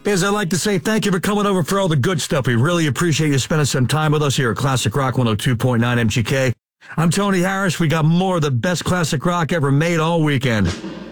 Biz, I'd like to say thank you for coming over for all the good stuff. We really appreciate you spending some time with us here at Classic Rock 102.9 MGK. I'm Tony Harris. We got more of the best classic rock ever made all weekend.